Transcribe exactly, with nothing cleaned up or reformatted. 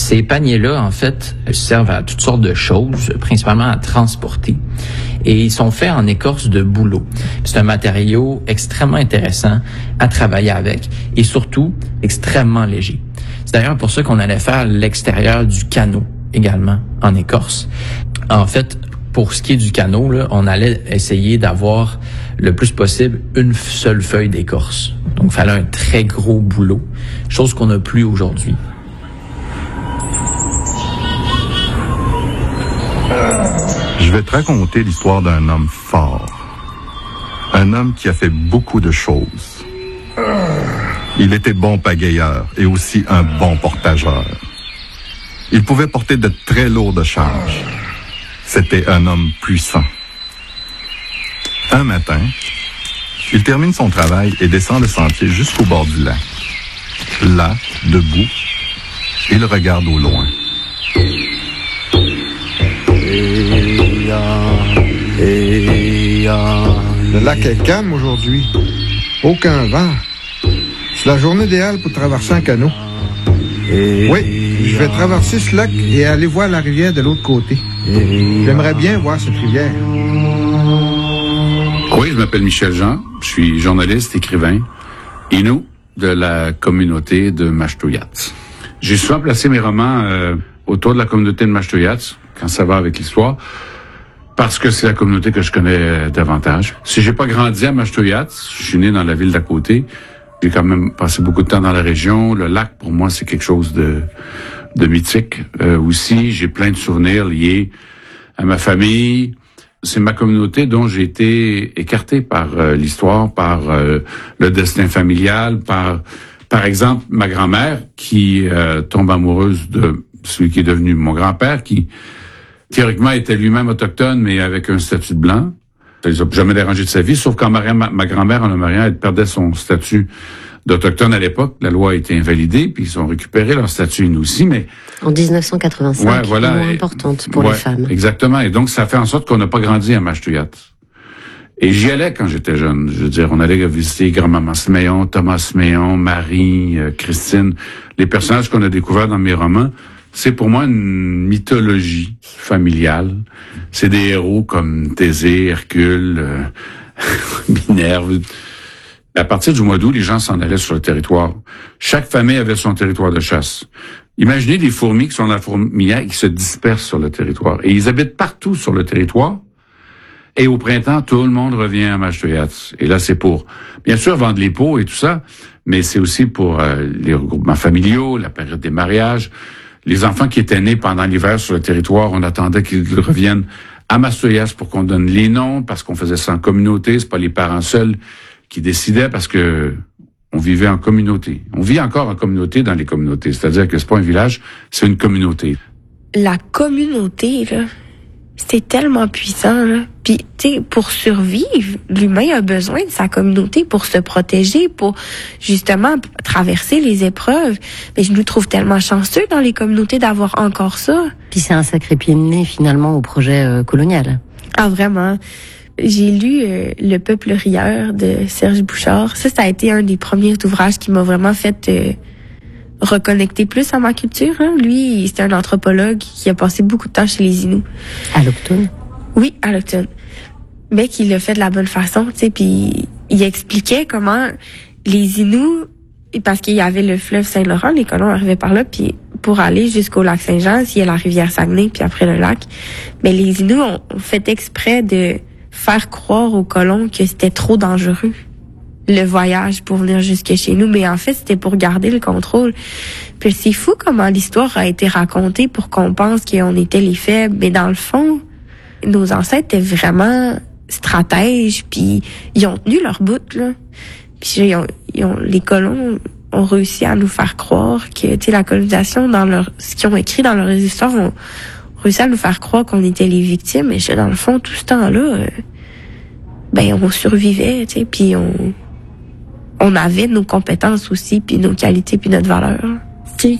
Ces paniers-là, en fait, servent à toutes sortes de choses, principalement à transporter. Et ils sont faits en écorce de bouleau. C'est un matériau extrêmement intéressant à travailler avec et surtout extrêmement léger. C'est d'ailleurs pour ça qu'on allait faire l'extérieur du canot également en écorce. En fait, pour ce qui est du canot, là, on allait essayer d'avoir le plus possible une seule feuille d'écorce. Donc, il fallait un très gros bouleau, chose qu'on n'a plus aujourd'hui. Je vais te raconter l'histoire d'un homme fort. Un homme qui a fait beaucoup de choses. Il était bon pagayeur et aussi un bon portageur. Il pouvait porter de très lourdes charges. C'était un homme puissant. Un matin, il termine son travail et descend le sentier jusqu'au bord du lac. Là, debout, il regarde au loin. Le lac est calme aujourd'hui. Aucun vent. C'est la journée idéale pour traverser un canot. Oui, je vais traverser ce lac et aller voir la rivière de l'autre côté. J'aimerais bien voir cette rivière. Oui, je m'appelle Michel Jean. Je suis journaliste, écrivain, Innu de la communauté de Mashtoyats. J'ai souvent placé mes romans euh, autour de la communauté de Mashtoyats, quand ça va avec l'histoire, parce que c'est la communauté que je connais davantage. Si j'ai pas grandi à Mashtoyats, je suis né dans la ville d'à côté. J'ai quand même passé beaucoup de temps dans la région. Le lac, pour moi, c'est quelque chose de, de mythique. Euh, aussi, j'ai plein de souvenirs liés à ma famille. C'est ma communauté dont j'ai été écarté par euh, l'histoire, par euh, le destin familial, par, par exemple, ma grand-mère qui euh, tombe amoureuse de celui qui est devenu mon grand-père, qui théoriquement était lui-même autochtone, mais avec un statut de blanc. Ça les a jamais dérangé de sa vie, sauf qu'en mariant ma, ma grand-mère, en le mariant, elle perdait son statut d'autochtone à l'époque. La loi a été invalidée, puis ils ont récupéré leur statut, nous aussi, mais... En dix-neuf cent quatre-vingt-cinq, ouais, voilà, moins importante pour ouais, les femmes. Exactement, et donc ça fait en sorte qu'on n'a pas grandi à Mashtoyats. Et j'y allais quand j'étais jeune. Je veux dire, on allait visiter grand-maman Sméon, Thomas Sméon, Marie, euh, Christine. Les personnages qu'on a découverts dans mes romans, c'est pour moi une mythologie familiale. C'est des héros comme Thésée, Hercule, euh, Minerve. À partir du mois d'août, les gens s'en allaient sur le territoire. Chaque famille avait son territoire de chasse. Imaginez des fourmis qui sont dans la fourmilière et qui se dispersent sur le territoire. Et ils habitent partout sur le territoire. Et au printemps, tout le monde revient à Mashtoyats. Et là, c'est pour, bien sûr, vendre les peaux et tout ça, mais c'est aussi pour euh, les regroupements familiaux, la période des mariages. Les enfants qui étaient nés pendant l'hiver sur le territoire, on attendait qu'ils reviennent à Mashtoyats pour qu'on donne les noms, parce qu'on faisait ça en communauté. C'est pas les parents seuls qui décidaient, parce que on vivait en communauté. On vit encore en communauté dans les communautés. C'est-à-dire que c'est pas un village, c'est une communauté. La communauté, là, c'est tellement puissant, là. Puis, tu sais, pour survivre, l'humain a besoin de sa communauté pour se protéger, pour justement traverser les épreuves. Mais je nous trouve tellement chanceux dans les communautés d'avoir encore ça. Puis c'est un sacré pied de nez, finalement, au projet euh, colonial. Ah, vraiment. J'ai lu euh, Le peuple rieur de Serge Bouchard. Ça, ça a été un des premiers ouvrages qui m'a vraiment fait euh, reconnecter plus à ma culture. Hein. Lui, c'était un anthropologue qui a passé beaucoup de temps chez les Inuits. Allochtone? Oui, allochtone. Mais qui l'a fait de la bonne façon, tu sais. Puis il expliquait comment les Inuits, parce qu'il y avait le fleuve Saint-Laurent, les colons arrivaient par là, puis pour aller jusqu'au lac Saint-Jean, il y a la rivière Saguenay, puis après le lac. Mais les Inuits ont, ont fait exprès de faire croire aux colons que c'était trop dangereux, le voyage pour venir jusque chez nous. Mais en fait, c'était pour garder le contrôle. Puis c'est fou comment l'histoire a été racontée pour qu'on pense qu'on était les faibles. Mais dans le fond, nos ancêtres étaient vraiment stratèges, puis ils ont tenu leur bout, là. Puis ils ont, ils ont, les colons ont réussi à nous faire croire que, tu sais, la colonisation, dans leur, ce qu'ils ont écrit dans leurs histoires, ont réussi à nous faire croire qu'on était les victimes. Mais dans le fond, tout ce temps-là, euh, ben, on survivait, tu sais, puis on, on avait nos compétences aussi, puis nos qualités, puis notre valeur.